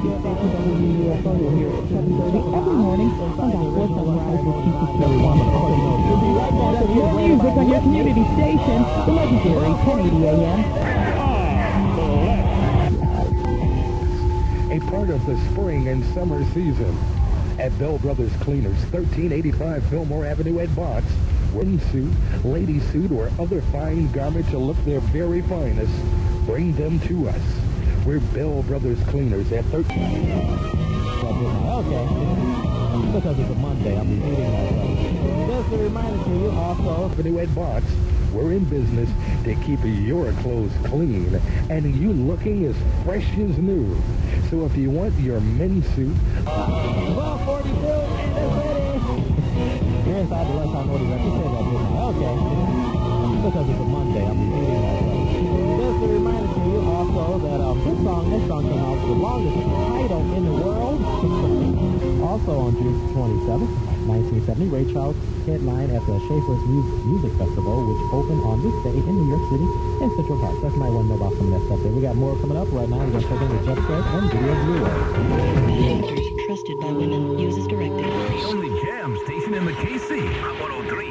WUFO here at 7:30 every morning on Gospel Sunrise with Keith Kelly. We'll be right back with more music on your community station, the legendary 1080 AM. A part of the spring and summer season at Bell Brothers Cleaners, 1385 Fillmore Avenue at Box. Women's suit, lady suit, or other fine garment to look their very finest, bring them to us. We're Bell Brothers Cleaners at 13. Okay. Because it's a Monday, I'll be reading myself. Just a reminder to you also. Avenue at Box. We're in business to keep your clothes clean and you looking as fresh as new. So if you want your men's suit... 1242 and it's ready. You're inside the lunchtime order. You said that, didn't I? Okay. Because it's a Monday, I'll be reading myself. Just a reminder to you also that this song came out with the longest title in the world. Also on June 27th, 1970, Ray Charles headlined at the Schaefer's Music Festival, which opened on this day in New York City in Central Park. So you might want to know about some of that stuff there. We got more coming up right now. We're going to check in with Jeff Fred and Video Viewer. Trusted by women. Use as directed. The only jam station in the KC. 103.